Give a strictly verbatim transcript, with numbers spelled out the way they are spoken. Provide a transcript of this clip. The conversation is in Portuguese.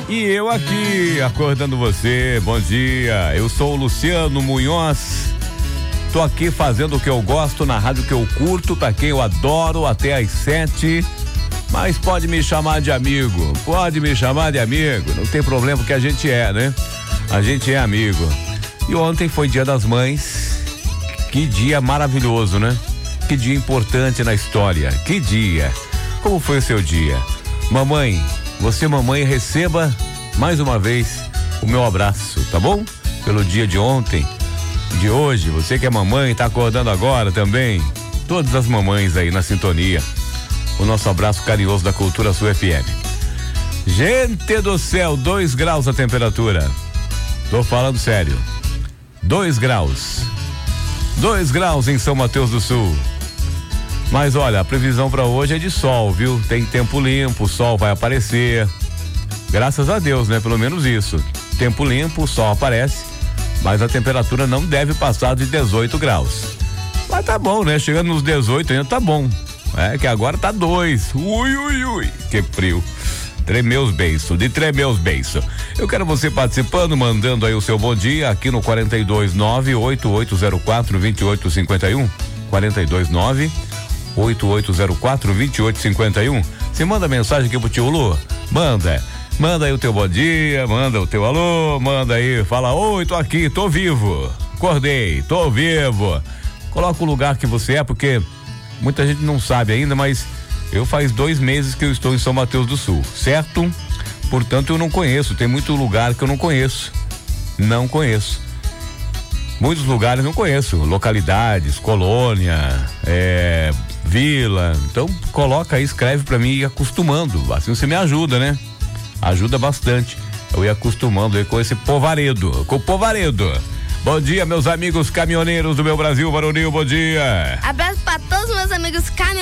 E eu aqui, acordando você, bom dia. Eu sou o Luciano Munhoz. Tô aqui fazendo o que eu gosto na rádio que eu curto, pra quem eu adoro, até às sete. Mas pode me chamar de amigo, pode me chamar de amigo, não tem problema, porque a gente é, né? A gente é amigo. E ontem foi Dia das Mães. Que dia maravilhoso, né? Que dia importante na história. Que dia. Como foi o seu dia? Mamãe, você, mamãe, receba mais uma vez o meu abraço, tá bom? Pelo dia de ontem, de hoje. Você que é mamãe, tá acordando agora também. Todas as mamães aí na sintonia. O nosso abraço carinhoso da Cultura Sul F M. Gente do céu, dois graus a temperatura. Tô falando sério. Dois graus. Dois graus em São Mateus do Sul. Mas olha, a previsão para hoje é de sol, viu? Tem tempo limpo, o sol vai aparecer. Graças a Deus, né? Pelo menos isso. Tempo limpo, o sol aparece, mas a temperatura não deve passar de dezoito graus. Mas tá bom, né? Chegando nos dezoito ainda tá bom. É que agora tá dois. Ui, ui, ui. Que frio. Tremer os beiços, de tremer os beiços. Eu quero você participando, mandando aí o seu bom dia aqui no quarenta e dois nove, oito oito zero quatro, dois oito cinco um. quarenta e dois nove, oito oito zero quatro, dois oito cinco um. Você manda mensagem aqui pro tio Lu? Manda. Manda aí o teu bom dia, manda o teu alô, manda aí, fala: oi, tô aqui, tô vivo. Acordei, tô vivo. Coloca o lugar que você é, porque muita gente não sabe ainda, mas eu faz dois meses que eu estou em São Mateus do Sul, certo? Portanto, eu não conheço, tem muito lugar que eu não conheço. Não conheço. Muitos lugares não conheço, localidades, colônia, é, vila. Então, coloca aí, escreve pra mim e acostumando. Assim você me ajuda, né? Ajuda bastante. Eu ia acostumando aí com esse povaredo, com o povaredo. Bom dia, meus amigos caminhoneiros do meu Brasil varonil, bom dia. Abraço pra todos os meus amigos caminhoneiros